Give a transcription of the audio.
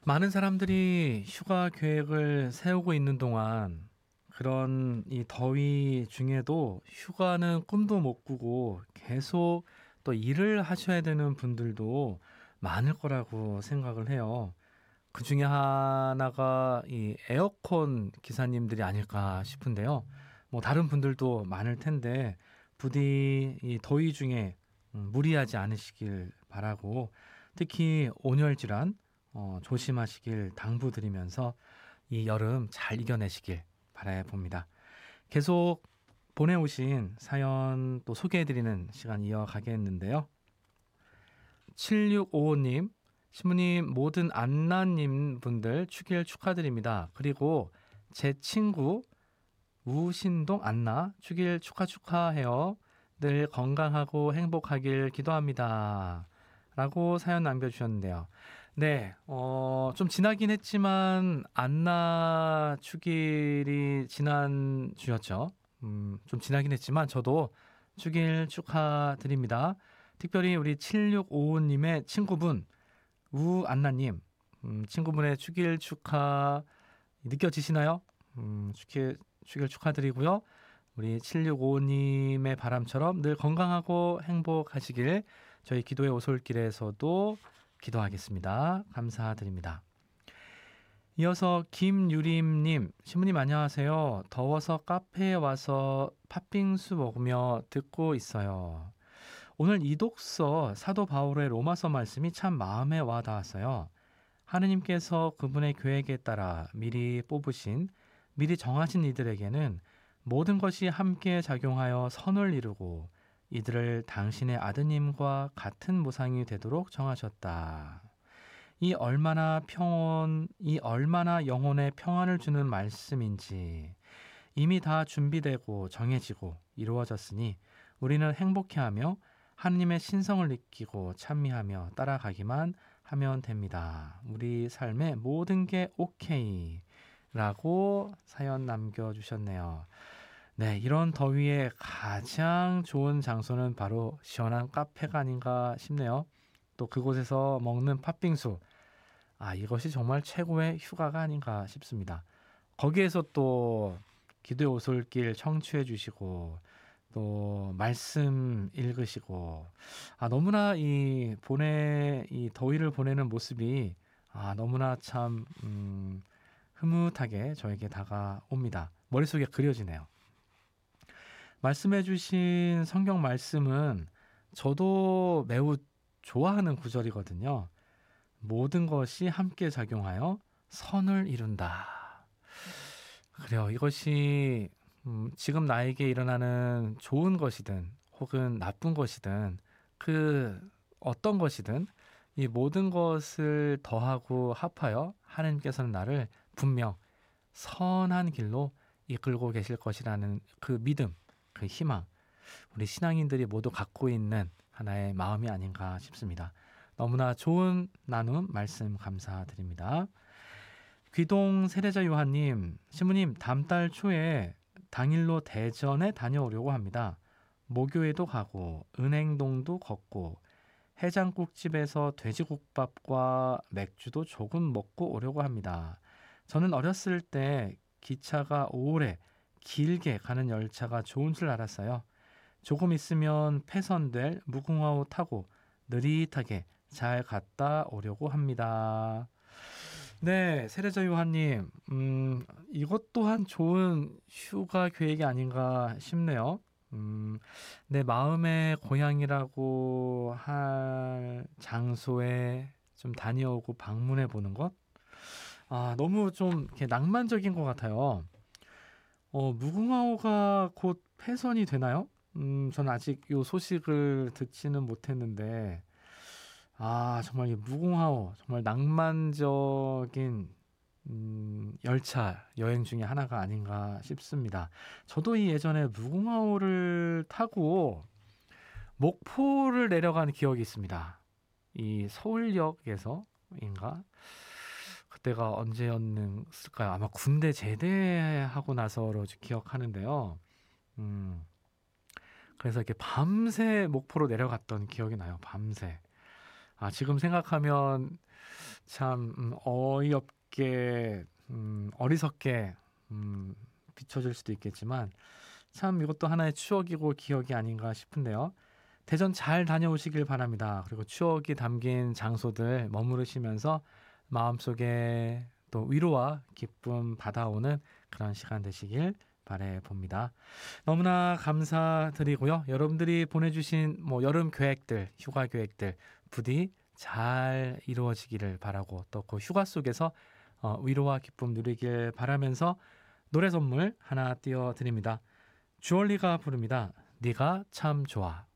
많은 사람들이 휴가 계획을 세우고 있는 동안 그런 이 더위 중에도 휴가는 꿈도 못 꾸고 계속 또 일을 하셔야 되는 분들도 많을 거라고 생각을 해요. 그 중에 하나가 이 에어컨 기사님들이 아닐까 싶은데요. 뭐 다른 분들도 많을 텐데 부디 이 더위 중에 무리하지 않으시길 바라고, 특히 온열 질환 조심하시길 당부드리면서 이 여름 잘 이겨내시길 바라봅니다. 계속 보내오신 사연 또 소개해드리는 시간 이어가겠는데요. 7655님, 신부님 모든 안나님 분들 축일 축하드립니다. 그리고 제 친구 우신동 안나 축일 축하해요. 늘 건강하고 행복하길 기도합니다. 라고 사연 남겨주셨는데요. 네, 좀 지나긴 했지만 안나 축일이 지난 주였죠. 좀 지나긴 했지만 저도 축일 축하드립니다. 특별히 우리 7655님의 친구분 우안나님, 친구분의 축일 축하 느껴지시나요? 축일 축하드리고요. 우리 7655님의 바람처럼 늘 건강하고 행복하시길 저희 기도의 오솔길에서도 기도하겠습니다. 감사드립니다. 이어서 김유림님, 신부님 안녕하세요. 더워서 카페에 와서 팥빙수 먹으며 듣고 있어요. 오늘 이독서 사도 바울의 로마서 말씀이 참 마음에 와 닿았어요. 하느님께서 그분의 계획에 따라 미리 정하신 이들에게는 모든 것이 함께 작용하여 선을 이루고 이들을 당신의 아드님과 같은 모상이 되도록 정하셨다. 이 얼마나 영혼의 평안을 주는 말씀인지 이미 다 준비되고 정해지고 이루어졌으니 우리는 행복해하며 하느님의 신성을 느끼고 찬미하며 따라가기만 하면 됩니다. 우리 삶의 모든 게 오케이 라고 사연 남겨주셨네요. 네, 이런 더위에 가장 좋은 장소는 바로 시원한 카페가 아닌가 싶네요. 또 그곳에서 먹는 팥빙수, 이것이 정말 최고의 휴가가 아닌가 싶습니다. 거기에서 또 기도의 오솔길 청취해 주시고 또 말씀 읽으시고, 너무나 이 더위를 보내는 모습이 너무나 참 흐뭇하게 저에게 다가옵니다. 머릿속에 그려지네요. 말씀해 주신 성경 말씀은 저도 매우 좋아하는 구절이거든요. 모든 것이 함께 작용하여 선을 이룬다. 그래요. 이것이 지금 나에게 일어나는 좋은 것이든 혹은 나쁜 것이든 그 어떤 것이든 이 모든 것을 더하고 합하여 하나님께서는 나를 분명 선한 길로 이끌고 계실 것이라는 그 믿음, 그 희망, 우리 신앙인들이 모두 갖고 있는 하나의 마음이 아닌가 싶습니다. 너무나 좋은 나눔 말씀 감사드립니다. 귀동 세례자 요한님, 신부님 다음 달 초에 당일로 대전에 다녀오려고 합니다. 모교에도 가고 은행동도 걷고 해장국집에서 돼지국밥과 맥주도 조금 먹고 오려고 합니다. 저는 어렸을 때 기차가 오래 길게 가는 열차가 좋은 줄 알았어요. 조금 있으면 폐선될 무궁화호 타고 느릿하게 잘 갔다 오려고 합니다. 네, 세례자 요한님, 이것 또한 좋은 휴가 계획이 아닌가 싶네요. 내 마음의 고향이라고 할 장소에 좀 다녀오고 방문해 보는 것? 너무 좀 이렇게 낭만적인 것 같아요. 무궁화호가 곧 폐선이 되나요? 저는 아직 이 소식을 듣지는 못했는데, 정말 이 무궁화호, 정말 낭만적인 열차 여행 중에 하나가 아닌가 싶습니다. 저도 이 예전에 무궁화호를 타고 목포를 내려간 기억이 있습니다. 이 서울역에서인가? 그때가 언제였을까요? 아마 군대 제대하고 나서로 기억하는데요. 음, 그래서 이렇게 밤새 목포로 내려갔던 기억이 나요. 밤새. 지금 생각하면 참 어이없게 어리석게 비춰질 수도 있겠지만 참 이것도 하나의 추억이고 기억이 아닌가 싶은데요. 대전 잘 다녀오시길 바랍니다. 그리고 추억이 담긴 장소들 머무르시면서 마음속에 또 위로와 기쁨 받아오는 그런 시간 되시길 바래 봅니다. 너무나 감사드리고요. 여러분들이 보내주신 뭐 여름 계획들, 휴가 계획들 부디 잘 이루어지기를 바라고 또 그 휴가 속에서 위로와 기쁨 누리길 바라면서 노래 선물 하나 띄워드립니다. 주얼리가 부릅니다. 네가 참 좋아.